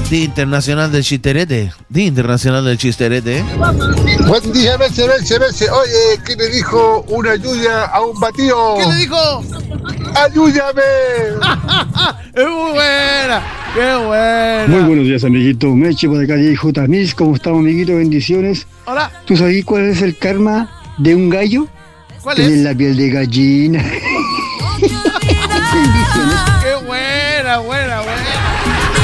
Día Internacional del Chisterete. Día Internacional del Chisterete. Buen día, Messi. Oye, ¿qué le dijo una lluvia a un batido? ¿Qué le dijo? ¡Ayúdame! ¡Es muy buena! ¡Qué buena! Muy buenos días, amiguito. Meche por acá, J. Mis. ¿Cómo estamos, amiguito? Bendiciones. Hola. ¿Tú sabes cuál es el karma de un gallo? ¿Cuál Tener es? la piel de gallina. Bendiciones. ¡Qué buena!